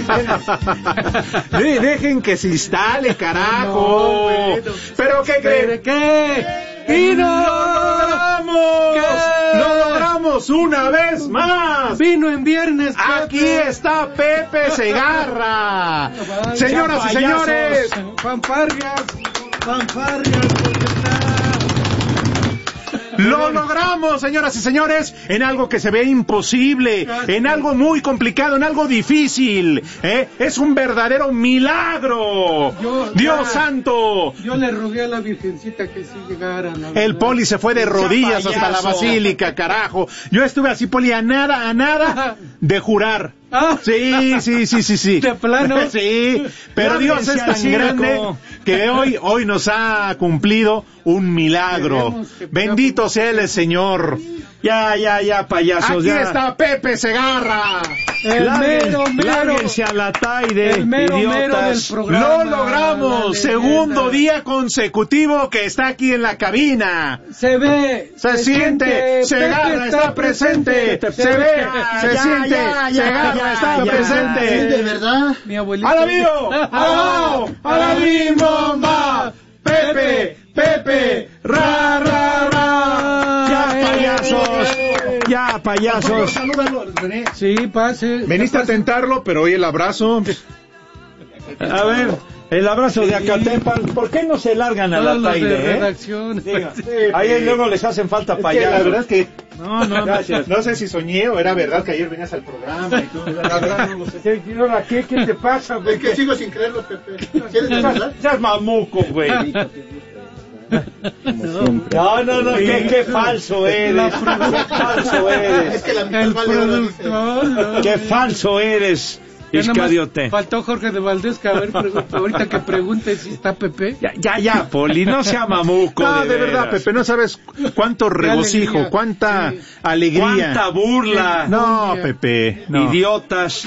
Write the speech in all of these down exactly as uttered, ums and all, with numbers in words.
De, dejen que se instale, carajo. No, bueno, ¿pero qué creen? ¿Qué? ¡Vino! ¡Lo logramos! ¿Qué? ¡Lo logramos una vez más! Vino en viernes, Pepe. Aquí está Pepe Segarra. Ay, señoras y señores. Fanfarrias, fanfarrias, porque está... Lo logramos, señoras y señores, en algo que se ve imposible, en algo muy complicado, en algo difícil, ¿eh? Es un verdadero milagro. Yo, Dios ya, santo. Yo le rogué a la Virgencita que sí llegara. El Poli se fue de rodillas hasta la basílica, carajo. Yo estuve así, Poli, a nada, a nada de jurar. Ah. Sí, sí, sí, sí, sí. De plano. Sí, pero no, Dios es tan grande que hoy, hoy nos ha cumplido un milagro. Bendito sea el Señor. Ya, ya, ya, payasos. Aquí ya. está Pepe Segarra. El Lárguen, mero, mero. Lárguense a la taide, el mero, idiotas. Mero del programa, lo logramos. Segundo día consecutivo que está aquí en la cabina. Se ve. Se, se siente. Segarra está, está presente. presente. Se, se ve. Ya, se ya, siente. Ya, ya, Segarra está ya, presente. ¿Sí, de verdad? Mi abuelito. ¡Alabío! ¡Alabao! ¡Alabim bomba! Pepe, Pepe, ra, ra, ra. Ya, payasos. Ya, payasos. Sí, pase. Veniste a tentarlo, pero hoy el abrazo. A ver, el abrazo de Acatempan. ¿Por qué no se largan a la taide, eh? Sí, ahí luego les hacen falta es payasos. Que la verdad es que no, no, gracias. No sé si soñé o era verdad que ayer venías al programa y tú. La verdad no lo sé. ¿Qué, ¿Qué te pasa, güey? Es que sigo sin creerlo, Pepe. ¿Quieres verdad? Ya es mamuco, güey. No, no, no, qué, qué falso eres. Qué falso eres. Es que la mitad vale no. Qué falso eres. Iscariote. Faltó Jorge de Valdés, que a ver, ahorita que pregunte si está Pepe. Ya, ya, ya, Poli, no sea mamuco. No, de, de verdad, Pepe, no sabes cuánto regocijo, alegría. cuánta sí. alegría. Cuánta burla. Sí. No, Pepe. No. Idiotas.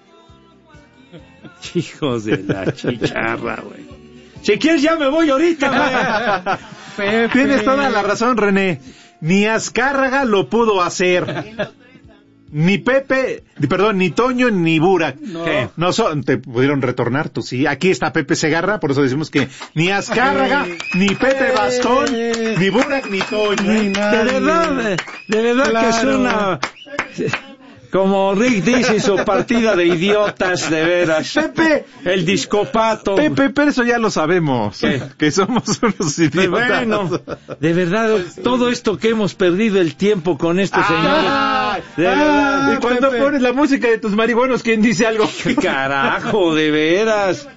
Hijos de la chicharra, güey. Si quieres ya me voy ahorita, güey. Tienes toda la razón, René. Ni Azcárraga lo pudo hacer. Ni Pepe, perdón, ni Toño, ni Burak. No, no son, te pudieron retornar, tú sí. Aquí está Pepe Segarra, por eso decimos que ni Azcárraga, ni Pepe Bastón, ni Burak, ni Toño. Ni de verdad, de verdad claro. Que es una... Como Rick dice, su partida de idiotas, de veras. Pepe. El discopato. Pepe, pero eso ya lo sabemos. ¿Qué? Que somos unos idiotas. Bueno, de verdad, todo esto que hemos perdido el tiempo con estos ah, señores. De ah, verdad. Y cuando Pepe. Pones la música de tus marihuanos, ¿quién dice algo? ¿Qué carajo, de veras?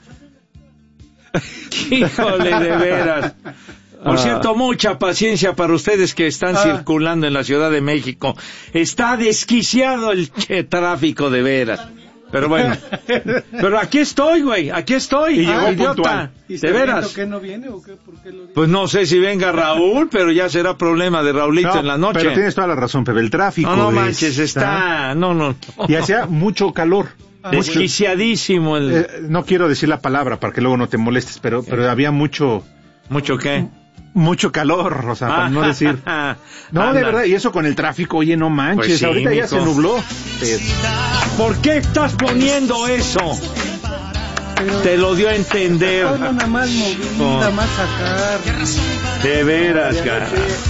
Híjole, de veras. Por cierto, mucha paciencia para ustedes que están ah. circulando en la Ciudad de México. Está desquiciado el che, tráfico de veras. Pero bueno, pero aquí estoy, güey, aquí estoy. Y llegó ah, idiota. ¿Y de veras. ¿Por qué no viene o qué? ¿Por qué lo dice? Pues no sé si venga Raúl, pero ya será problema de Raulito no, en la noche. Pero tienes toda la razón, Pepe, el tráfico. No, no es, manches, está... No, no, no. Y hacía mucho calor. Ah, desquiciadísimo el... Eh, no quiero decir la palabra para que luego no te molestes, pero, pero eh. había mucho... ¿Mucho qué? Mucho calor, o sea, para ah, no decir... No, anda. De verdad, y eso con el tráfico, oye, no manches, pues sí, ahorita mijo. Ya se nubló. ¿Por qué estás poniendo eso? Pero te lo dio a entender. Nada más mover, oh. nada más sacar. De veras, cara.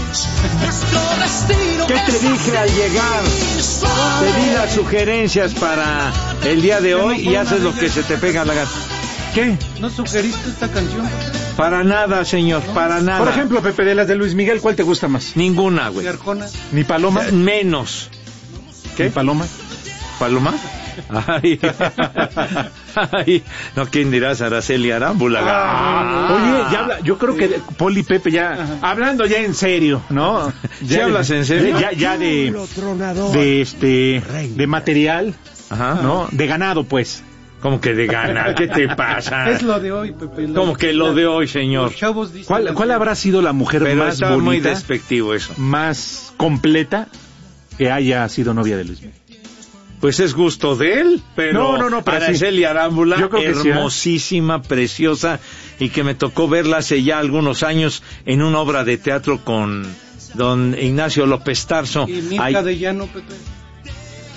¿Qué te dije al llegar? Te di las sugerencias para el día de hoy y haces lo que se te pega la gana. ¿Qué? ¿No sugeriste esta canción? Para nada, señor, para nada. Por ejemplo, Pepe, de las de Luis Miguel, ¿cuál te gusta más? Ninguna, güey. ¿Ni Paloma? Menos. ¿Qué? ¿Ni Paloma? ¿Paloma? Ay, ay, no, ¿quién dirá? Araceli Arámbula. Ah, oye, ya habla, yo creo que de, Poli Pepe ya, ajá. Hablando ya en serio, ¿no? ¿Ya ¿Sí hablas en serio? De, ya, ya de, de este, de material, ajá. ¿No? De ganado, pues. ¿Cómo que de gana? ¿Qué te pasa? Es lo de hoy, Pepe. ¿Cómo que lo de hoy, señor? ¿Cuál, ¿Cuál habrá sido la mujer Pero más está bonita, muy despectivo eso, más completa que haya sido novia de Luis Miguel? Pues es gusto de él, pero no, no, no, Araceli Arámbula, hermosísima, sí, ¿eh? Preciosa, y que me tocó verla hace ya algunos años en una obra de teatro con don Ignacio López Tarso. ¿Y Mirka de Llano, Pepe? ¿Qué?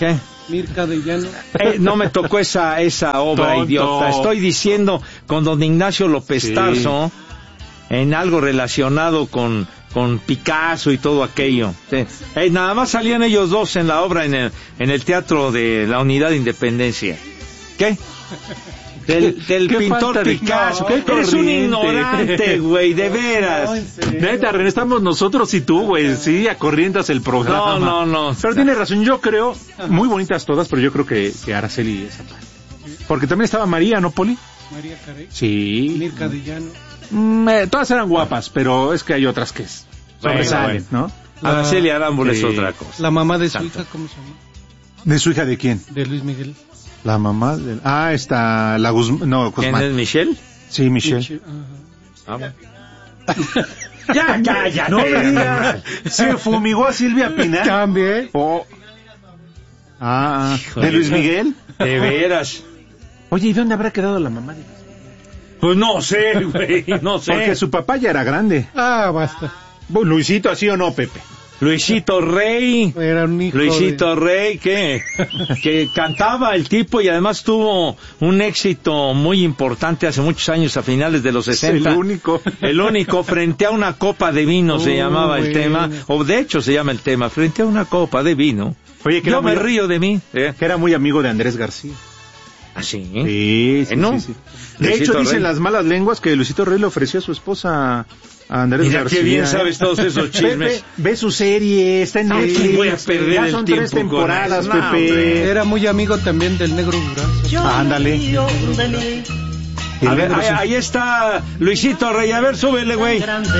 Mirka de Llano. Eh, no me tocó esa esa obra, Tonto. idiota. Estoy diciendo con don Ignacio López Sí. Tarso, en algo relacionado con, con Picasso y todo aquello. Sí. Eh, nada más salían ellos dos en la obra en el, en el Teatro de la Unidad de Independencia. ¿Qué? Del, del Qué pintor falta de- Picasso. no, qué Eres un corriente. ignorante, güey, de veras. Neta, René, estamos nosotros y tú, güey, sí, acorrientas el programa. No, no, no. Pero tienes razón, yo creo, muy bonitas todas, pero yo creo que, que Araceli es atrás. Porque también estaba María, ¿no, Poli? María Carey. Sí. Mirka de Llano. Mm, eh, todas eran guapas, pero es que hay otras que es- Bueno, sobresalen, ¿no? Araceli Arámbula es Sí. otra cosa. La mamá de su Santo. hija, ¿cómo se llama? ¿De su hija de quién? De Luis Miguel. La mamá de... Ah, está la Guzmán, no, ¿Quién Guzmán. es Michelle? Sí, Michelle. Michi- ajá. Ah, bueno. Ya, ya, ya. No me digas, se fumigó a Silvia Pinal. También. Oh. Ah, Híjole. ¿de Luis Miguel? De veras. Oye, ¿y dónde habrá quedado la mamá de Luis Miguel? Pues no sé, güey, no sé. Porque su papá ya era grande. Ah, basta. Bu- Luisito, ¿así o no, Pepe? Luisito Rey. Era un hijo Luisito de... Rey, que, que cantaba el tipo y además tuvo un éxito muy importante hace muchos años, a finales de los sesenta. El único. El único, frente a una copa de vino se Oh, llamaba el bueno. tema, o de hecho se llama el tema, frente a una copa de vino. Oye, que Yo era muy- me río de mí. ¿Eh? Que era muy amigo de Andrés García. ¿Ah, sí? Sí, sí, ¿no? sí, sí. De Luisito hecho, dicen Rey. las malas lenguas que Luisito Rey le ofreció a su esposa a Andrés Mira García. qué bien ¿eh? sabes todos esos Ve, chismes. ve, ve su serie, está en No, Netflix. voy a perder ya el son tiempo tres con temporadas, eso. No, Pepe. hombre. Era muy amigo también del Negro Durazo. Ándale. A ver, ahí, ahí está Luisito Rey, a ver, súbele, güey.